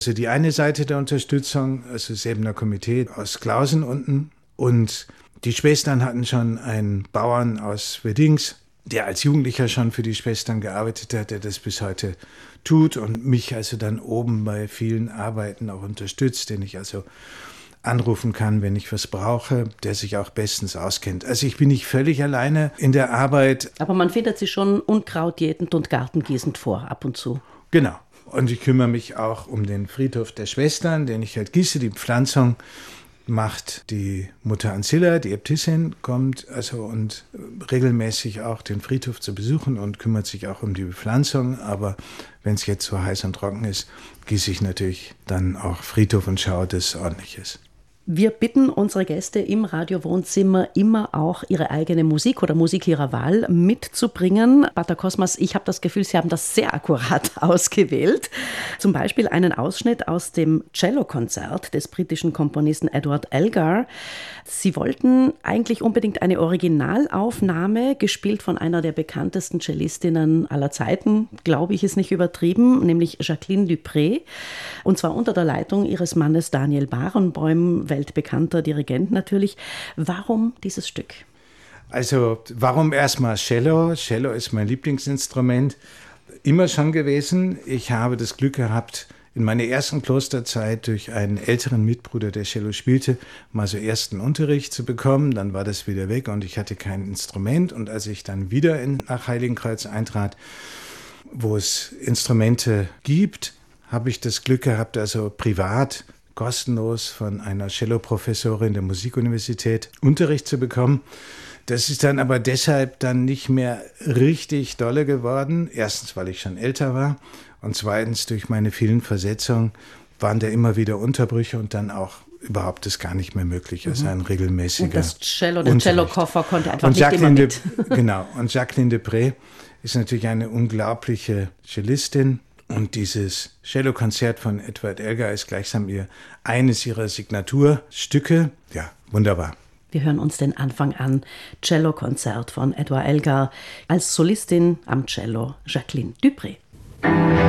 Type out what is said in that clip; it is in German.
Also die eine Seite der Unterstützung, also das Ebener Komitee aus Klausen unten, und die Schwestern hatten schon einen Bauern aus Weddings, der als Jugendlicher schon für die Schwestern gearbeitet hat, der das bis heute tut und mich also dann oben bei vielen Arbeiten auch unterstützt, den ich also anrufen kann, wenn ich was brauche, der sich auch bestens auskennt. Also ich bin nicht völlig alleine in der Arbeit. Aber man findet sich schon unkrautjätend und gartengießend vor, ab und zu. Genau. Und ich kümmere mich auch um den Friedhof der Schwestern, den ich halt gieße. Die Pflanzung macht die Mutter Ancilla, die Äbtissin, kommt also und regelmäßig auch den Friedhof zu besuchen und kümmert sich auch um die Bepflanzung. Aber wenn es jetzt so heiß und trocken ist, gieße ich natürlich dann auch Friedhof und schaue, dass es ordentlich ist. Wir bitten unsere Gäste im Radio-Wohnzimmer immer auch ihre eigene Musik oder Musik ihrer Wahl mitzubringen. Pater Cosmas, ich habe das Gefühl, Sie haben das sehr akkurat ausgewählt. Zum Beispiel einen Ausschnitt aus dem Cellokonzert des britischen Komponisten Edward Elgar. Sie wollten eigentlich unbedingt eine Originalaufnahme, gespielt von einer der bekanntesten Cellistinnen aller Zeiten, glaube ich, ist nicht übertrieben, nämlich Jacqueline du Pré. Und zwar unter der Leitung ihres Mannes Daniel Barenboim, weltbekannter Dirigent natürlich. Warum dieses Stück? Also warum erstmal Cello? Cello ist mein Lieblingsinstrument, immer schon gewesen. Ich habe das Glück gehabt, in meiner ersten Klosterzeit durch einen älteren Mitbruder, der Cello spielte, mal so ersten Unterricht zu bekommen. Dann war das wieder weg und ich hatte kein Instrument. Und als ich dann wieder nach Heiligenkreuz eintrat, wo es Instrumente gibt, habe ich das Glück gehabt, also privat kostenlos von einer Cello-Professorin der Musikuniversität Unterricht zu bekommen. Das ist dann aber deshalb dann nicht mehr richtig dolle geworden. Erstens, weil ich schon älter war und zweitens durch meine vielen Versetzungen waren da immer wieder Unterbrüche und dann auch überhaupt ist gar nicht mehr möglich. Also ein regelmäßiger Und das Cello, der Cellokoffer konnte einfach nicht immer mit. Genau, und Jacqueline de Pré ist natürlich eine unglaubliche Cellistin. Und dieses Cellokonzert von Edward Elgar ist gleichsam eines ihrer Signaturstücke. Ja, wunderbar. Wir hören uns den Anfang an. Cellokonzert von Edward Elgar. Als Solistin am Cello Jacqueline du Pré.